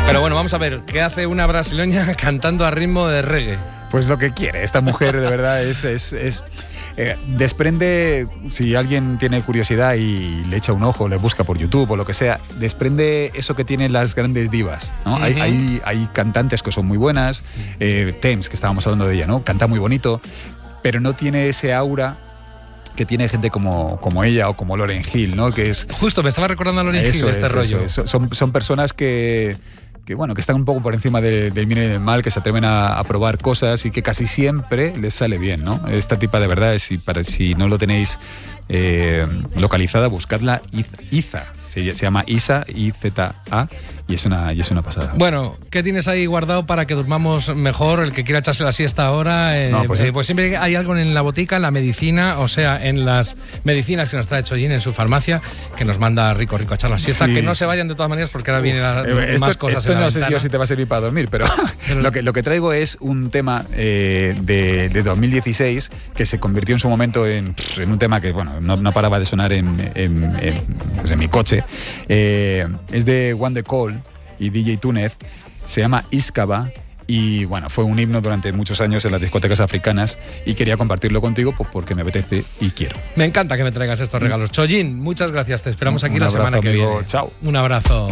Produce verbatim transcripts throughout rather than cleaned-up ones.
Pero bueno, vamos a ver, ¿qué hace una brasileña cantando a ritmo de reggae? Pues lo que quiere. Esta mujer de verdad es... es, es eh, desprende, si alguien tiene curiosidad y le echa un ojo, le busca por YouTube o lo que sea, desprende eso que tienen las grandes divas, ¿no? Uh-huh. hay, hay, hay cantantes que son muy buenas, eh, Thames, que estábamos hablando de ella, ¿no? Canta muy bonito, pero no tiene ese aura que tiene gente como, como ella o como Lauryn Hill, ¿no? Que es, justo, me estaba recordando a Lauryn Hill este es, rollo. Eso, eso. Son, son personas que... que bueno, que están un poco por encima de, del bien y del mal, que se atreven a, a probar cosas y que casi siempre les sale bien, ¿no? Esta tipa de verdad, si, para, si no lo tenéis eh, localizada, buscadla, Iza. Se, se llama Isa, I Z A, y es una, y es una pasada. Bueno, ¿qué tienes ahí guardado para que durmamos mejor? El que quiera echarse la siesta ahora, eh, no, pues, eh, pues siempre hay algo en la botica, en la medicina, o sea, en las medicinas que nos trae Chollín en su farmacia, que nos manda rico, rico a echar la siesta. Sí. Que no se vayan de todas maneras, porque ahora vienen eh, más esto, cosas esto en la no ventana. sé yo si te va a servir para dormir, pero, pero lo, que, lo que traigo es un tema eh, de, de dos mil dieciséis que se convirtió en su momento en, en un tema que, bueno, no, no paraba de sonar en, en, en, pues en mi coche. Eh, es de One The Call y D J Túnez, se llama Iskaba y bueno, fue un himno durante muchos años en las discotecas africanas y quería compartirlo contigo pues, porque me apetece y quiero. Me encanta que me traigas estos regalos. Chollín, muchas gracias, te esperamos aquí un la abrazo, semana que amigo. viene. Chao. Un abrazo.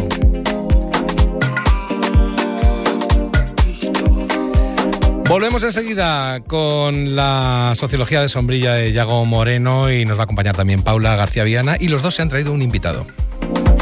Volvemos enseguida con la sociología de sombrilla de Yago Moreno y nos va a acompañar también Paula García Viana y los dos se han traído un invitado.